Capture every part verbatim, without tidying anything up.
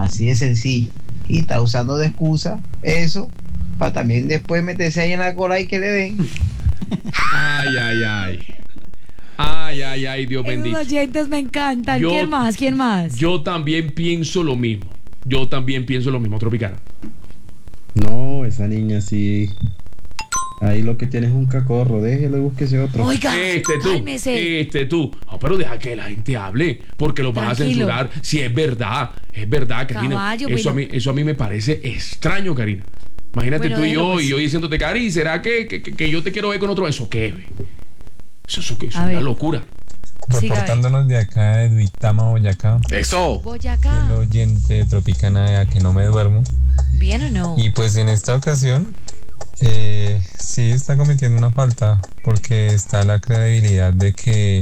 Así de sencillo. Y está usando de excusa eso para también después meterse ahí en la cola y que le den. Ay, ay, ay. Ay, ay, ay, Dios Esos bendito. oyentes me encantan. Yo- ¿Quién más? ¿Quién más? Yo también pienso lo mismo. Yo también pienso lo mismo, Tropicana. No, esa niña sí. Ahí lo que tiene es un cacorro. Déjelo y búsquese otro. Oiga, Este tú, cálmese. este tú. No, pero deja que la gente hable, porque lo vas Tranquilo. a censurar. Si es verdad, es verdad, Karina. Caballo, eso, pero- a mí, eso a mí me parece extraño, Karina. Imagínate Bueno, tú y déjelo, yo, pues. y yo diciéndote, Cari, ¿será que, que, que- que yo te quiero ver con otro? ¿Eso qué, ve? Eso, eso, eso es A una ver. locura. Siga. Reportándonos de acá de Duitama, Boyacá, Eso. Boyacá. el oyente Tropicana a que no me duermo. ¿Bien o no? Y pues en esta ocasión eh, sí está cometiendo una falta porque está la credibilidad de que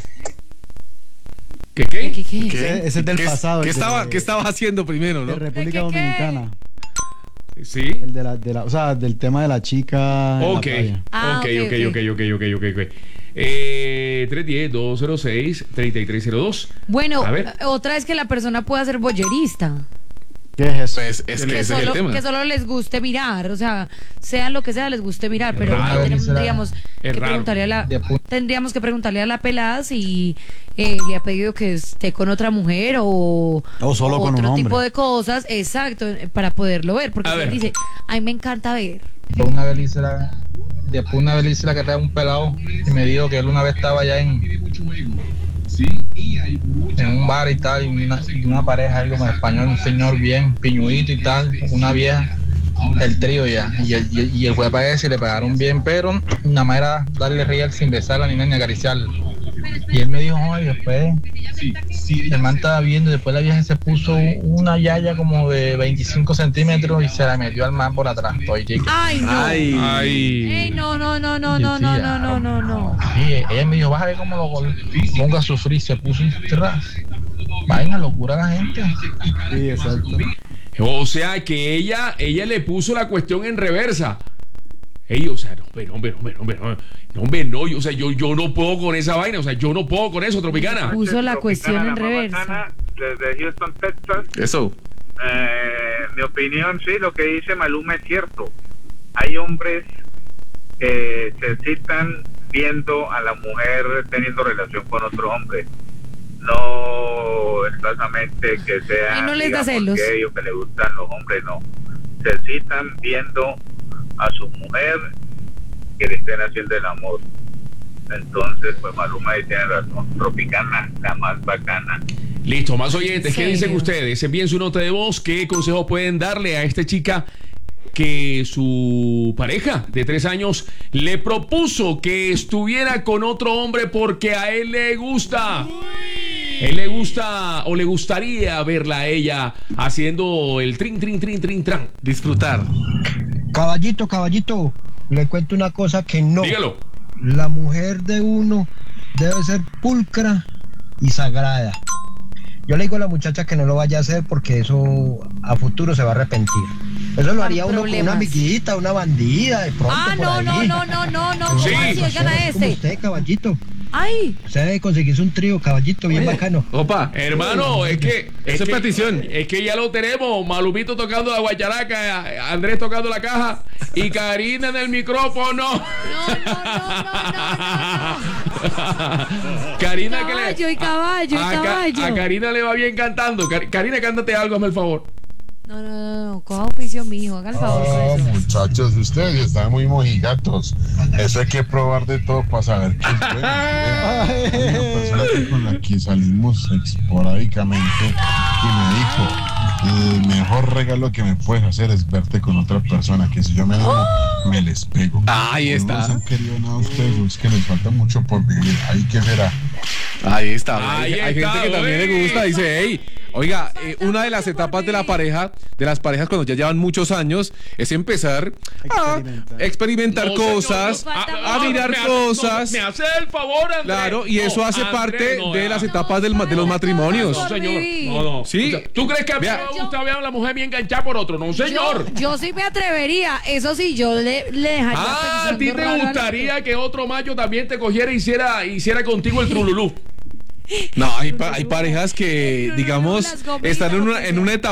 ¿Qué qué? ¿Qué, qué? Ese, ese es del ¿Qué, pasado. qué el de- estaba, ¿Qué estabas haciendo primero, de no? República ¿Qué, qué, qué? Dominicana. Sí. El de la, de la, o sea, del tema de la chica. en la Ok, playa. Ah, ok, ok, ok, ok. ok, ok, ok, ok, ok. Eh, tres uno cero, dos cero seis, tres tres cero dos. Bueno, A ver. otra es que la persona pueda ser boyerista. ¿Qué es eso? Pues es Que que Que ese es el solo, tema. que solo les guste mirar, o sea, sea lo que sea, les guste mirar, pero raro. ahí tenemos- tendríamos Es que raro. preguntarle a la, tendríamos que preguntarle a la pelada si eh, le ha pedido que esté con otra mujer o, O solo con otro un hombre. tipo de cosas, exacto, eh, para poderlo ver, porque A si él ver. dice, a mí me encanta ver. Después una vez le hice la, después una vez le hice la carrera a un pelado y me dijo que él una vez estaba allá en, en un bar y tal, y una, y una pareja ahí como español, un señor bien piñudito y tal, una vieja, el trío ya, y el, y el, y el fue para ese y le pagaron bien, pero nada más era darle real sin besarla ni nada ni acariciarla. Y él me dijo, ay, después el man estaba viendo y después la vieja se puso una yaya como de veinticinco centímetros y se la metió al man por atrás. Estoy chico. Ay, no. Ay. Ay. Ey, no, no, no, no, no, no, no, no, no, no. Sí, ella me dijo, vas a ver cómo lo gol- ponga a sufrir, se puso tras. Vaina locura la gente. Sí, exacto. O sea que ella, ella le puso la cuestión en reversa. Ey, o sea, no, hombre, no, hombre, no, hombre, no, hombre, no, no, hombre, no, yo, o sea, yo, yo no puedo con esa vaina, o sea, yo no puedo con eso, Tropicana. Puso la cuestión en la más reversa. bacana, desde Houston, Texas. Eso. Eh, mi opinión, sí, lo que dice Maluma es cierto. Hay hombres que se excitan viendo a la mujer teniendo relación con otro hombre. No exactamente que sea Y no les da digamos, celos. gay o que le gustan los hombres, no. Se excitan viendo a su mujer que le estén haciendo el amor. Entonces, pues Maluma ahí tiene razón. Tropicana, la más bacana. Listo, más oyentes, ¿qué ¿En dicen serio? ustedes? Envíen su nota de voz, ¿qué consejo pueden darle a esta chica que su pareja de tres años le propuso que estuviera con otro hombre porque a él le gusta? Él le gusta o le gustaría verla a ella haciendo el trin, trin, trin, trin, tran. Disfrutar. Caballito, caballito, le cuento una cosa que no. Dígalo. La mujer de uno debe ser pulcra y sagrada. Yo le digo a la muchacha que no lo vaya a hacer porque eso a futuro se va a arrepentir. Eso lo haría uno con problemas. una amiguita, una bandida, de pronto Ah, por no, ahí. no, no, no, no, no. Sí. ¿Cómo así? Oigan a Como este. usted, caballito. Ay, Usted debe conseguirse un trío, caballito, bien bacano. Opa. Hermano, es que. Es Esa es que, petición. Es que ya lo tenemos. Malumito tocando la guacharaca, Andrés tocando la caja y Karina en el micrófono. no, no, no, no, no, no. Karina que le. Caballo y caballo y a, Ca- caballo. a Karina le va bien cantando. Car- Karina, cántate algo, hazme el favor. No, no, no, no, coja oficio mijo, haga el favor con Oh, eso. muchachos, ustedes están muy mojigatos. Eso hay que probar de todo para saber qué es bueno. Hay una persona que con la que salimos esporádicamente y me dijo, el mejor regalo que me puedes hacer es verte con otra persona, que si yo me enojo, me les pego. Ahí No está. les han querido nada a ustedes, es que les falta mucho por vivir. Ahí que será. Ahí está. Ahí hay hay está, gente que también le güey. gusta. Dice, hey, oiga, eh, una de las etapas de la pareja, de las parejas cuando ya llevan muchos años, es empezar a Experimentar. experimentar No, señor, cosas, no, a- no, a mirar me hace- cosas. no, me hace el favor, Andrés. Claro, y eso No, hace Andrés, parte no, de ya. las etapas del ma- de los matrimonios. No, señor. Vivir. No, no. Sí. O sea, ¿tú crees que a mí Vea. me gusta ver a la mujer bien enganchada por otro? No, señor. Yo, yo sí me atrevería, eso sí, yo le, le dejaría Ah, a pensando ti te raro al gustaría que otro macho también te cogiera y hiciera, hiciera contigo el trululú. No, hay, pa- hay parejas que, No, no, no, digamos, las gomitas, están en lo una, que en sea. una etapa